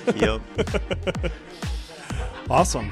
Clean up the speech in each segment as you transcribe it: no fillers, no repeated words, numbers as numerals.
Yep. Awesome.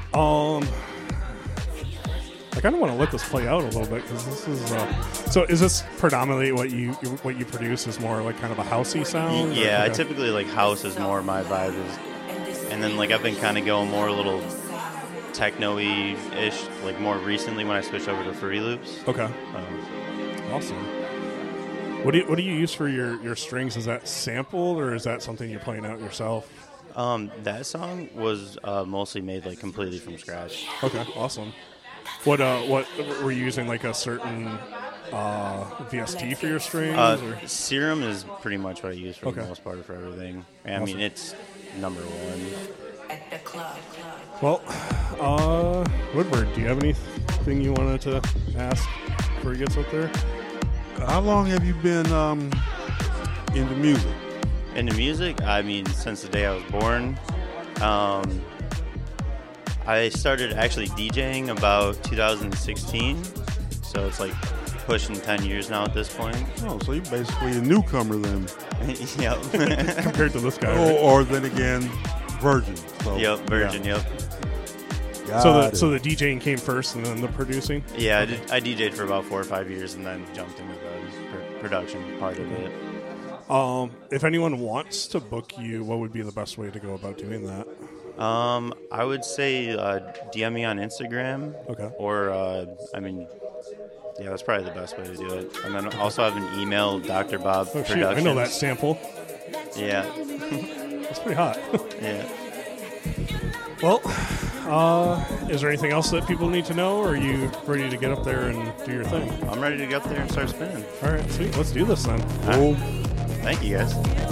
I kind of want to let this play out a little bit because this is. So, is this predominantly what you produce? Is more like kind of a housey sound? Yeah, Okay. I typically like house is more my vibe is, and then like I've been kind of going more a little techno-y ish like more recently when I switched over to Fruity Loops. Okay. Awesome. What do you use for your strings? Is that sampled or is that something you're playing out yourself? That song was mostly made like completely from scratch. Okay, awesome. What were you using, like a certain VST for your strings? Or? Serum is pretty much what I use for Okay. the most part for everything. And I Awesome. mean, it's number one. Well, Woodward, do you have anything you wanted to ask before he gets up there? How long have you been into music? Into music, I mean, since the day I was born. I started actually DJing about 2016, so it's like pushing 10 years now at this point. Oh, so you're basically a newcomer then. Yep. Compared to this guy, right? Or then again, virgin. So, Yep, virgin, yeah. yep. So the DJing came first and then the producing? Yeah, I DJ'd for about 4 or 5 years and then jumped into the production part of it. If anyone wants to book you, what would be the best way to go about doing that? I would say DM me on Instagram. Okay. Or, yeah, that's probably the best way to do it. And then also have an email, Dr. Bob Oh, Productions. shoot, I know that sample. Yeah. That's pretty hot. Yeah. Well, is there anything else that people need to know, or are you ready to get up there and do your thing? I'm ready to get up there and start spinning. All right, sweet. Let's do this then. Thank you, guys.